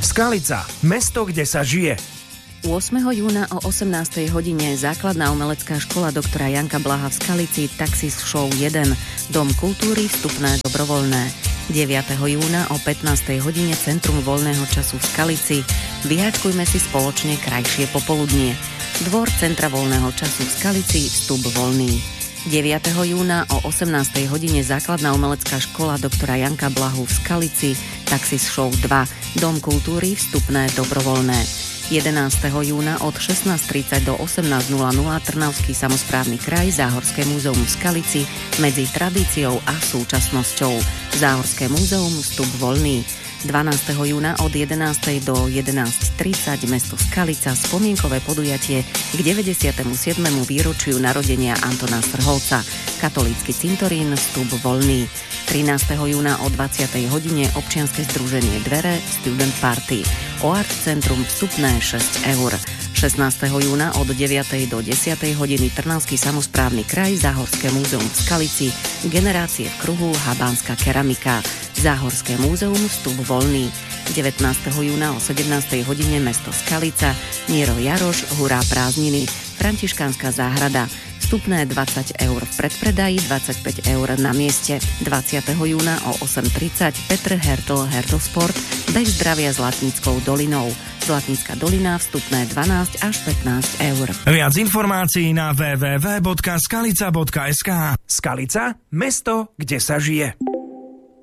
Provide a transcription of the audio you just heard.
Skalica, mesto, kde sa žije. 8. júna o 18. hodine základná umelecká škola doktora Janka Blaha v Skalici, Taxis Show 1, Dom kultúry, vstupné dobrovoľné. 9. júna o 15. hodine Centrum voľného času v Skalici, vyháčkujme si spoločne krajšie popoludnie. Dvor Centra voľného času v Skalici, vstup voľný. 9. júna o 18. hodine základná umelecká škola doktora Janka Blahu v Skalici, Taxis Show 2, Dom kultúry, vstupné dobrovoľné. 11. júna od 16:30 do 18:00 Trnavský samosprávny kraj, Záhorské múzeum v Skalici, medzi tradíciou a súčasnosťou. Záhorské múzeum, vstup voľný. 12. júna od 11. do 11:30 mesto Skalica, spomienkové podujatie k 97. výročiu narodenia Antona Strholca. Katolícky cintorín, vstup voľný. 13. júna o 20. hodine občianske združenie Dvere, Student Party. OART centrum, vstupné 6 eur. 16. júna od 9. do 10. hodiny Trnavský samosprávny kraj, Záhorské múzeum v Skalici, Generácie v kruhu, Habánska keramika. Záhorské múzeum, vstup voľný. 19. júna o 17. hodine mesto Skalica, Miro Jaroš, Hurá prázdniny, Františkánska záhrada. Vstupné 20 eur v predpredaji, 25 eur na mieste. 20. júna o 8:30 Petr Hertl, Hertl Sport, beh zdravia s Zlatníckou dolinou. Zlatnícka dolina, vstupné 12 až 15 eur. Viac informácií na www.skalica.sk. Skalica, mesto, kde sa žije.